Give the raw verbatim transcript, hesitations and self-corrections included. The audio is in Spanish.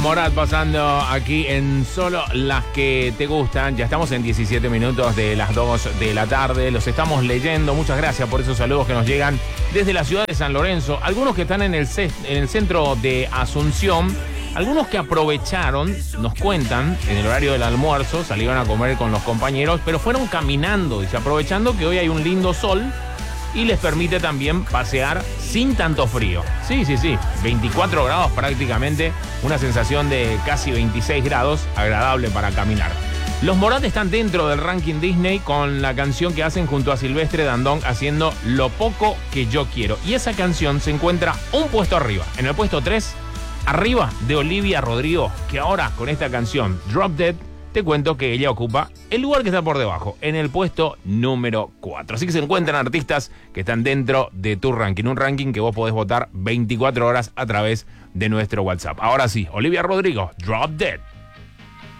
Morat pasando aquí en Solo las que te gustan. Ya estamos en diecisiete minutos de las dos de la tarde. Los estamos leyendo. Muchas gracias por esos saludos que nos llegan desde la ciudad de San Lorenzo. Algunos que están en el, en el centro de Asunción. Algunos que aprovecharon, nos cuentan, en el horario del almuerzo, salieron a comer con los compañeros, pero fueron caminando, dice, aprovechando que hoy hay un lindo sol y les permite también pasear sin tanto frío. Sí, sí, sí, veinticuatro grados prácticamente, una sensación de casi veintiséis grados, agradable para caminar. Los Morat están dentro del ranking Disney con la canción que hacen junto a Silvestre Dangond haciendo Lo poco que yo quiero. Y esa canción se encuentra un puesto arriba, en el puesto tres, arriba de Olivia Rodrigo, que ahora con esta canción Drop Dead, te cuento que ella ocupa el lugar que está por debajo, en el puesto número cuatro. Así que se encuentran artistas que están dentro de tu ranking, un ranking que vos podés votar veinticuatro horas a través de nuestro WhatsApp. Ahora sí, Olivia Rodrigo, Drop Dead.